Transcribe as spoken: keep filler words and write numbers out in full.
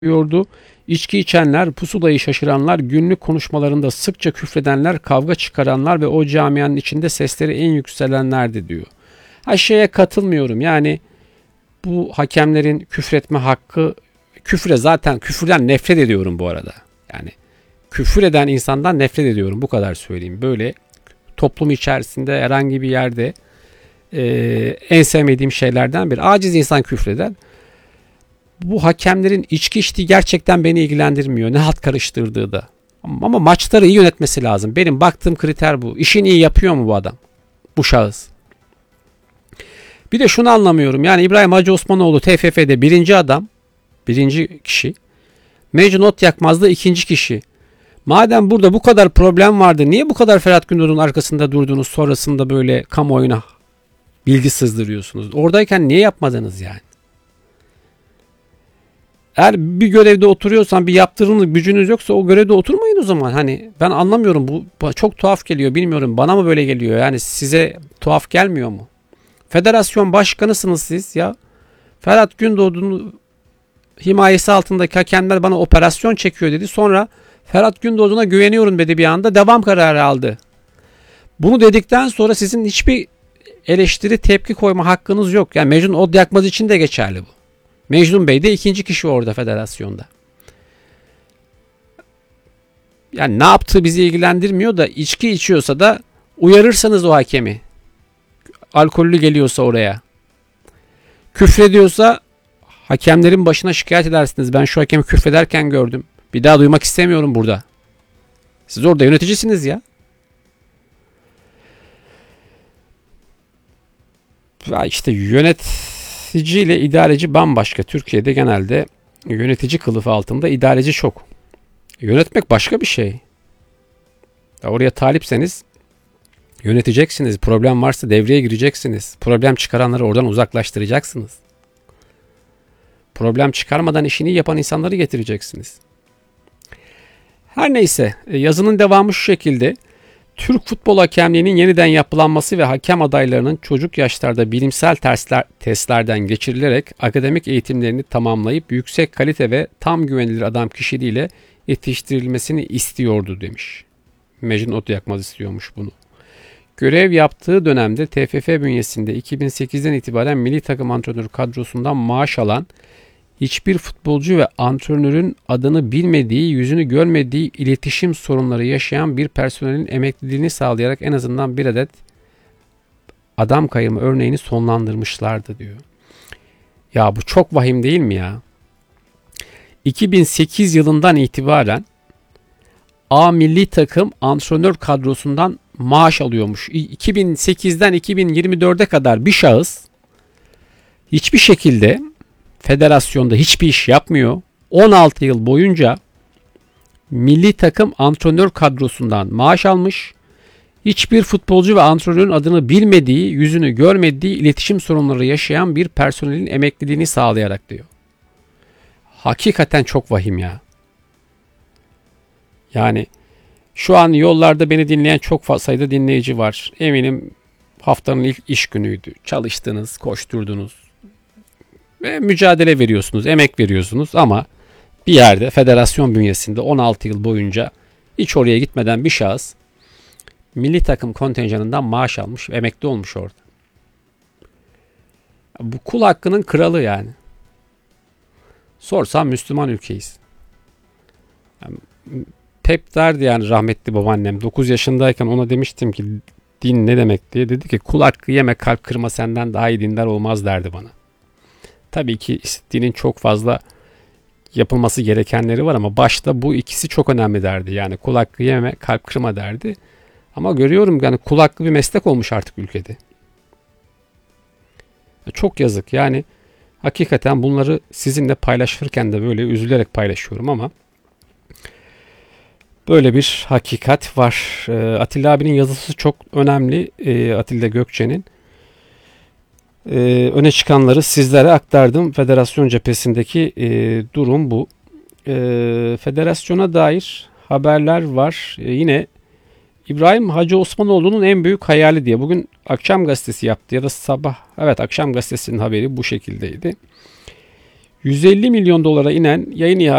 yordu. İçki içenler, pusulayı şaşıranlar, günlük konuşmalarında sıkça küfredenler, kavga çıkaranlar ve o camianın içinde sesleri en yükselenlerdi diyor. Ha şeye katılmıyorum. Yani bu hakemlerin küfretme hakkı, küfre zaten küfürden nefret ediyorum bu arada. Yani küfür eden insandan nefret ediyorum, bu kadar söyleyeyim. Böyle toplum içerisinde herhangi bir yerde e, en sevmediğim şeylerden biri. Aciz insan küfreder. Bu hakemlerin içki içtiği gerçekten beni ilgilendirmiyor. Ne halt karıştırdığı da. Ama maçları iyi yönetmesi lazım. Benim baktığım kriter bu. İşini iyi yapıyor mu bu adam? Bu şahıs. Bir de şunu anlamıyorum. Yani İbrahim Hacı Osmanoğlu T F F'de birinci adam. Birinci kişi. Mecnun Otyakmaz da ikinci kişi. Madem burada bu kadar problem vardı, niye bu kadar Ferhat Gündoğdu'nun arkasında durdunuz, sonrasında böyle kamuoyuna bilgi sızdırıyorsunuz? Oradayken niye yapmadınız yani? Eğer bir görevde oturuyorsan, bir yaptırımlık gücünüz yoksa o görevde oturmayın o zaman. Hani ben anlamıyorum, bu çok tuhaf geliyor, bilmiyorum, bana mı böyle geliyor, yani size tuhaf gelmiyor mu? Federasyon başkanısınız siz ya. Ferhat Gündoğdu'nun himayesi altındaki hakemler bana operasyon çekiyor dedi. Sonra Ferhat Gündoğdu'na güveniyorum dedi, bir anda devam kararı aldı. Bunu dedikten sonra sizin hiçbir eleştiri, tepki koyma hakkınız yok. Yani Mecnun Odyakmaz için de geçerli bu. Mecnun Bey de ikinci kişi orada federasyonda. Yani ne yaptığı bizi ilgilendirmiyor da, içki içiyorsa da uyarırsanız o hakemi. Alkollü geliyorsa oraya. Küfrediyorsa hakemlerin başına şikayet edersiniz. Ben şu hakemi küfrederken gördüm. Bir daha duymak istemiyorum burada. Siz orada yöneticisiniz ya. Ya işte yönetici ile idareci bambaşka. Türkiye'de genelde yönetici kılıfı altında idareci çok. Yönetmek başka bir şey. Ya oraya talipseniz yöneteceksiniz. Problem varsa devreye gireceksiniz. Problem çıkaranları oradan uzaklaştıracaksınız. Problem çıkarmadan işini yapan insanları getireceksiniz. Her neyse, yazının devamı şu şekilde. Türk futbol hakemliğinin yeniden yapılanması ve hakem adaylarının çocuk yaşlarda bilimsel tersler, testlerden geçirilerek akademik eğitimlerini tamamlayıp yüksek kalite ve tam güvenilir adam kişiliğiyle yetiştirilmesini istiyordu demiş. Mecnun Otyakmaz istiyormuş bunu. Görev yaptığı dönemde T F F bünyesinde iki bin sekizden itibaren milli takım antrenörü kadrosundan maaş alan, hiçbir futbolcu ve antrenörün adını bilmediği, yüzünü görmediği iletişim sorunları yaşayan bir personelin emekliliğini sağlayarak en azından bir adet adam kayırma örneğini sonlandırmışlardı diyor. Ya bu çok vahim değil mi ya? iki bin sekiz yılından itibaren A milli takım antrenör kadrosundan maaş alıyormuş. iki bin sekizden iki bin yirmi dörde kadar bir şahıs hiçbir şekilde federasyonda hiçbir iş yapmıyor. on altı yıl boyunca milli takım antrenör kadrosundan maaş almış. Hiçbir futbolcu ve antrenörün adını bilmediği, yüzünü görmediği iletişim sorunları yaşayan bir personelin emekliliğini sağlayarak diyor. Hakikaten çok vahim ya. Yani şu an yollarda beni dinleyen çok sayıda dinleyici var. Eminim haftanın ilk iş günüydü. Çalıştınız, koşturdunuz ve mücadele veriyorsunuz, emek veriyorsunuz ama bir yerde federasyon bünyesinde on altı yıl boyunca hiç oraya gitmeden bir şahıs milli takım kontenjanından maaş almış, emekli olmuş orada. Bu kul hakkının kralı yani. Sorsam Müslüman ülkeyiz. Yani Pep derdi yani, rahmetli babaannem. dokuz yaşındayken ona demiştim ki din ne demek diye. Dedi ki kul hakkı yeme, kalp kırma, senden daha iyi dindar olmaz derdi bana. Tabii ki dinin çok fazla yapılması gerekenleri var ama başta bu ikisi çok önemli derdi. Yani kul hakkı yeme, kalp kırma derdi. Ama görüyorum yani kul hakkı bir meslek olmuş artık ülkede. Çok yazık yani, hakikaten bunları sizinle paylaşırken de böyle üzülerek paylaşıyorum ama böyle bir hakikat var. Atilla abinin yazısı çok önemli. Atilla Gökçe'nin. Ee, öne çıkanları sizlere aktardım. Federasyon cephesindeki e, durum bu. E, federasyona dair haberler var. E, yine İbrahim Hacı Osmanoğlu'nun en büyük hayali diye. Bugün Akşam Gazetesi yaptı ya da sabah. Evet, Akşam Gazetesi'nin haberi bu şekildeydi. yüz elli milyon dolara inen yayın